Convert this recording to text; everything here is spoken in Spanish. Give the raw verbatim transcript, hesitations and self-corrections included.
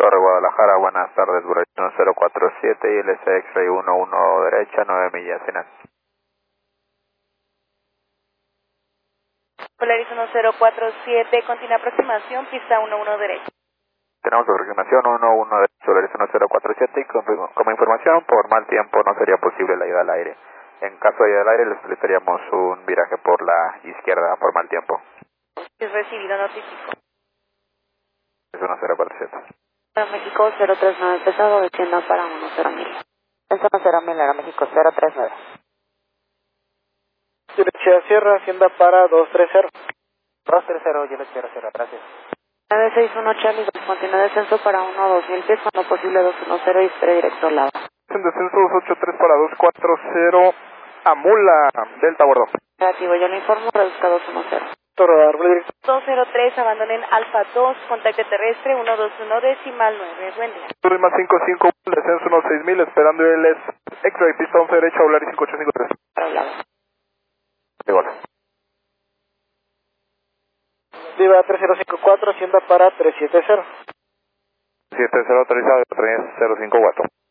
Torre Guadalajara, buenas tardes, Volaris cero cuatro siete y L S X-Ray uno uno derecha, nueve millas final. Volaris cero cuatro siete, continúa aproximación, pista uno uno derecha. Tenemos aproximación uno uno derecha, Volaris cero cuatro siete y como, como información, por mal tiempo no sería posible la ida al aire. En caso de ida al aire, les solicitaríamos un viraje por la izquierda por mal tiempo. Es recibido, notifico. Es uno cero cuatro siete. Para México cero tres nueve pesado, descienda para uno cero mil. Es uno cero mil, Aeroméxico cero tres nueve. Derecha Sierra, Hacienda para dos tres cero. dos tres cero, yo les quiero Sierra, gracias. nueve seis uno Charlie, continúa descenso para uno dos mil pies, cuando posible dos uno cero y espere directo al lado. En descenso dos ocho tres para dos cuatro cero, Amula, Delta bordo. Negativo, yo le informo, reduzca dos uno cero. Torre directo. dos cero tres, abandonen Alfa dos, contacto terrestre uno dos uno decimal nueve, buen día. Torre más cinco cinco, descenso uno seis mil, esperando el X-Ray, pista once derecha, Volaris cinco ocho cinco tres. Para hablar. De gol. Diva tres cero cinco cuatro, Hacienda para tres siete cero. siete cero autorizado, tres cero cinco cuatro.